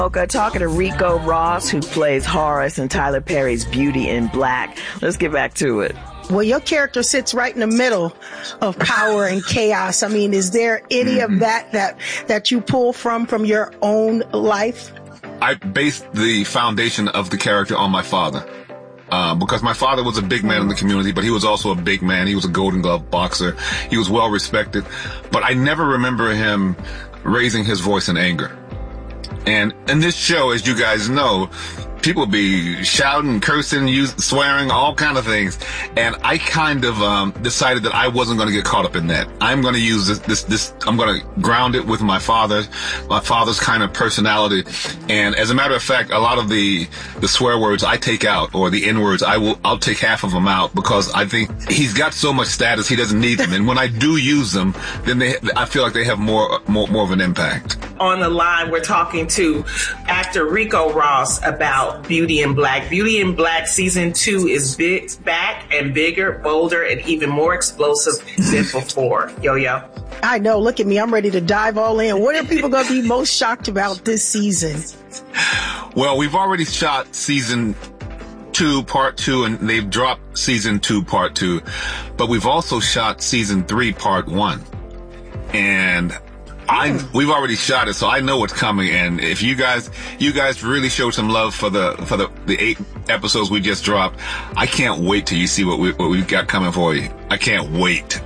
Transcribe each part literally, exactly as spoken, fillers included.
Mocha talking to Rico Ross, who plays Horace in Tyler Perry's Beauty in Black. Let's get back to it. Well, your character sits right in the middle of power and chaos. I mean, is there any mm-hmm. of that that that you pull from from your own life? I based the foundation of the character on my father. Uh, because my father was a big man in the community, but he was also a big man. He was a Golden Glove boxer. He was well respected. But I never remember him raising his voice in anger. And in this show, as you guys know, people be shouting, cursing, use, swearing, all kind of things. And I kind of um, decided that I wasn't going to get caught up in that. I'm going to use this, this, this, I'm going to ground it with my father, my father's kind of personality. And as a matter of fact, a lot of the, the swear words I take out, or the N words, I will, I'll take half of them out, because I think he's got so much status, he doesn't need them. And when I do use them, then they, I feel like they have more, more, more of an impact. On the line, we're talking to actor Rico Ross about Beauty in Black. Beauty in Black season two is big, back and bigger, bolder, and even more explosive than before. Yo-Yo. I know. Look at me. I'm ready to dive all in. What are people going to be most shocked about this season? Well, we've already shot season two, part two, and they've dropped season two, part two. But we've also shot season three, part one. And I, we've already shot it, so I know what's coming. And if you guys, you guys really showed some love for the, for the, the eight episodes we just dropped, I can't wait till you see what we, what we've got coming for you. I can't wait.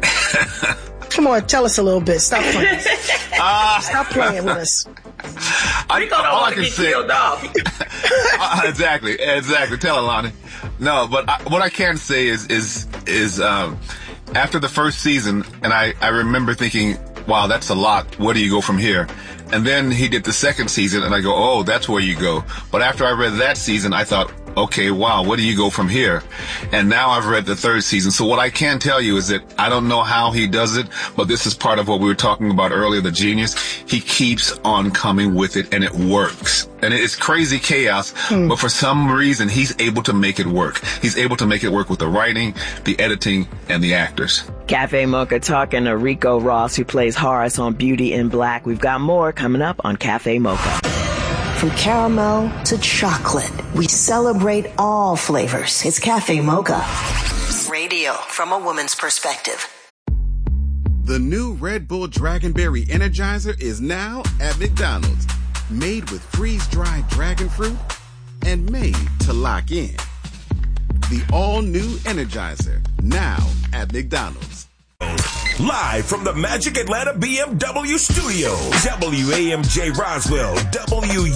Come on, tell us a little bit. Stop playing. Uh, Stop playing with us. I, Rico don't want to get say, killed off. uh, exactly, exactly. Tell Alani. No, but I, what I can say is, is, is, um, after the first season, and I, I remember thinking, wow, that's a lot. Where do you go from here? And then he did the second season, and I go, oh, that's where you go. But after I read that season, I thought, okay, wow, where do you go from here? And now I've read the third season. So what I can tell you is that I don't know how he does it, but this is part of what we were talking about earlier, the genius. He keeps on coming with it, and it works. And it's crazy chaos, hmm. but for some reason, he's able to make it work. He's able to make it work with the writing, the editing, and the actors. Cafe Mocha talking to Rico Ross, who plays Horace on Beauty in Black. We've got more coming up on Cafe Mocha. From caramel to chocolate, we celebrate all flavors. It's Cafe Mocha. Radio from a woman's perspective. The new Red Bull Dragonberry Energizer is now at McDonald's. Made with freeze-dried dragon fruit and made to lock in. The all-new Energizer, now at McDonald's. Live from the Magic Atlanta B M W studios, W A M J Roswell, W